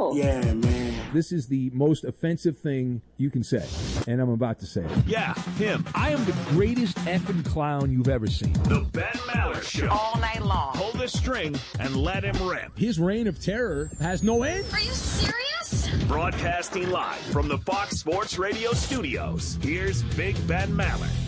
know. Yeah, man. This is the most offensive thing you can say, and I'm about to say it. Yeah, him. I am the greatest effing clown you've ever seen. The Ben Maller Show. All night long. Pull the string and let him rip. His reign of terror has no end. Are you serious? Broadcasting live from the Fox Sports Radio studios, here's Big Ben Maller.